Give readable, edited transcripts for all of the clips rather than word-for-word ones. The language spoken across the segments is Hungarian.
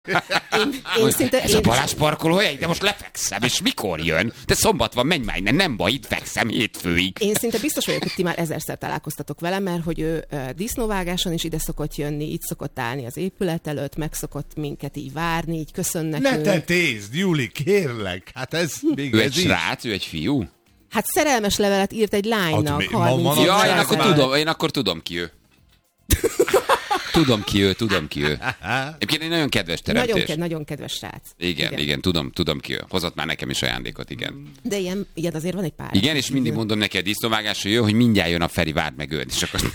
Ez a Balázs parkolóhely, de most lefekszem, és mikor jön? De szombat van, menj már innen, nem baj, itt fekszem hétfőig. Én szinte biztos vagyok, hogy ti már 1000-szer találkoztatok velem, mert hogy ő disznóvágáson is ide szokott jönni, itt szokott állni az épület előtt, meg szokott minket így várni, így köszönnek. Ne tetézd, Juli, kérlek, hát ez még ő egy srác, ő egy fiú? Hát szerelmes levelet írt egy lánynak. Ja, én akkor tudom ki ő. Tudom ki ő. Egyébként egy nagyon kedves teremtés. Nagyon kedves srác. Igen, tudom ki ő. Hozott már nekem is ajándékot, igen. De ilyen azért van egy pár. Igen, és mindig mondom neki a disznóvágásra jön, hogy mindjárt jön a Feri, várd meg őt. És akkor...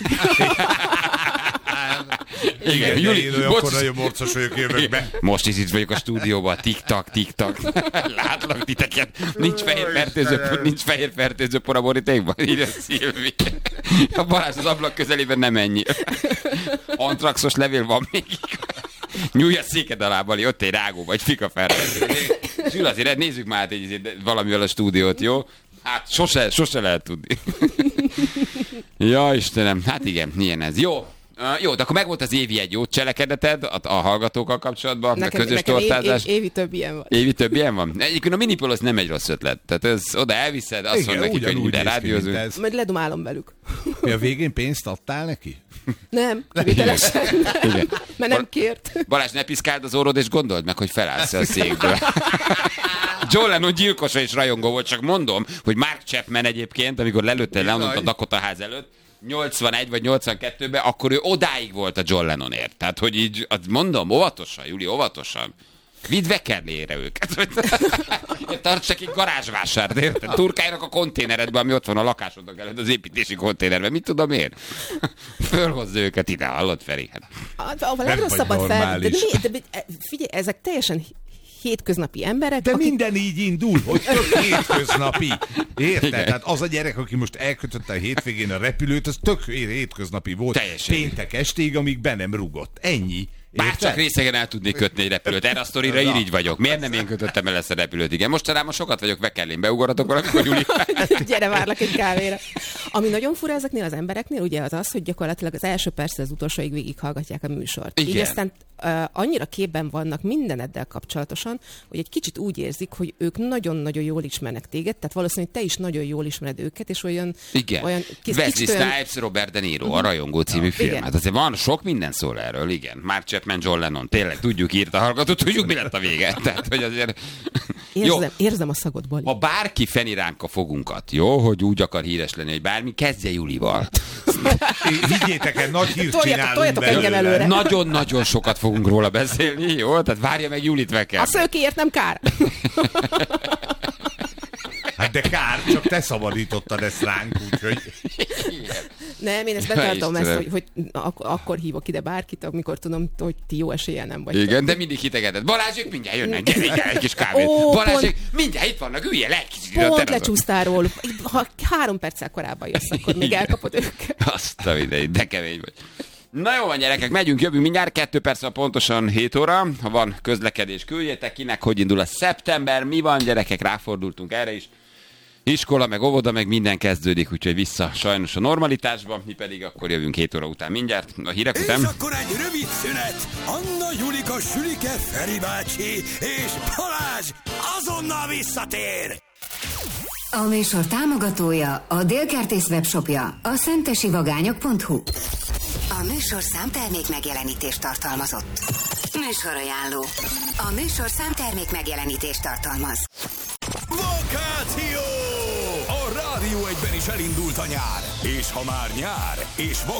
Igen, Juli, akkor nagyon morcos vagyok, jövök be. Most is itt vagyok a stúdióban, tik-tak. Látlak titeket. Nincs fehér fertőző por a borítékban. Írja Szilvi. A Balázs az ablak közelében nem ennyi. Antraxos levél van még. Nyújj a széked alá, Bali, ott egy rágó, vagy fika fertőző. Zsül, azért nézzük már valamivel a stúdiót, jó? Hát sose lehet tudni. Ja, Istenem, hát igen, ilyen ez. Jó, de akkor megvolt az évi egy jó cselekedeted a hallgatókkal kapcsolatban, a közös tortázás. Évi több ilyen van. Évi több ilyen van? Egyébként a minipol az nem egy rossz ötlet. Tehát ez oda elviszed, azt mondod nekik, hogy minden rádiózunk. Majd ledumálom velük. Mi a végén pénzt adtál neki? Nem, kivételesen. Mert nem kért. Balázs, ne piszkáld az orrod, és gondold meg, hogy felállsz a székből. John Lennon gyilkosa és rajongó volt, csak mondom, hogy Mark Chapman egyébként, amikor lelőtte Lennon a Dakota ház előtt, 81 vagy 82-ben, akkor ő odáig volt a John Lennonért. Tehát, hogy így, mondom, óvatosan, Júli, óvatosan. Vidd Vekernére őket. Tarts neki garázsvásárt, érted? Turkáljanak a konténeredbe, ami ott van a lakásodnak előtt, az építési konténerben. Mit tudom én? Fölhozza őket ide, hallod, Feri? A legrosszabbat fel... De figyelj, ezek teljesen hétköznapi emberek. De minden így indul, hogy tök hétköznapi. Érted? Tehát az a gyerek, aki most elkötötte a hétvégén a repülőt, az tök hétköznapi volt. Teljesen. Péntek estig, amíg be nem rugott. Ennyi. Bárcsak részegen el tudnék kötni egy repülőt. Erre a sztorira így vagyok. Miért nem én kötöttem el ezt a repülőt? Igen, mostanában sokat vagyok Vekellén. Beugorhatok valamikor, Júli? Gyere, várlak egy kávéra. Ami nagyon fura ezeknél az embereknél, ugye az, hogy gyakorlatilag az első percre az utolsóig végighallgatják a műsort. Igen. Így aztán annyira képben vannak mindeneddel kapcsolatosan, hogy egy kicsit úgy érzik, hogy ők nagyon-nagyon jól ismernek téged, tehát valószínűleg te is nagyon jól ismered őket, és olyan... Igen. Wesley Snipes, Robert De Niro, a Rajongó című film. Igen. Hát azért van, sok minden szól erről, igen. Mark Chapman, John Lennon, tényleg tudjuk, írt a hallgatót, tudjuk, mi lett a vége. Tehát, hogy azért... Érzem a szagodból. Ha bárki feni ránk a fogunkat, jó, hogy úgy akar híres lenni, hogy bármi, kezdje Julival. Higgyétek el, nagy hírt csinálunk toljatok engem előre. Nagyon-nagyon sokat fogunk róla beszélni, jó? Tehát várja meg Julit Veker. A szőkéért nem kár. Hát de kár, csak te szabadítottad ezt ránk, úgyhogy... Nem, én ezt betartom, hogy akkor hívok ide bárkit, amikor tudom, hogy ti jó eséllyel nem vagytok. Igen, de mindig hitegetett. Balázsék mindjárt jönnek, gyere, egy kis kávét. Balázsék mindjárt itt vannak, üljél le egy kicsit. Pont lecsúsztál róla. Ha 3 perccel korábban jössz, akkor még elkapod őket. Azt a idejét, de kemény vagy. Na jó van, gyerekek, jövünk mindjárt, 2 perc pontosan 7 óra. Ha van közlekedés, küldjétek kinek, hogy indul a szeptember. Mi van, gyerekek, ráfordultunk erre is. Iskola, meg óvoda, meg minden kezdődik, úgyhogy vissza sajnos a normalitásba, mi pedig akkor jövünk 7 óra után mindjárt, a hírek után. És akkor egy rövid szünet. Anna, Julika, Sülike, Feri bácsi és Balázs azonnal visszatér! A műsor támogatója a Délkertész webshopja, a szentesivagányok.hu. A műsor számtermék megjelenítést tartalmazott. Műsorajánló. A műsor számtermék megjelenítést tartalmaz. Vakáció! A Rádió 1-ben is elindult a nyár. És ha már nyár, és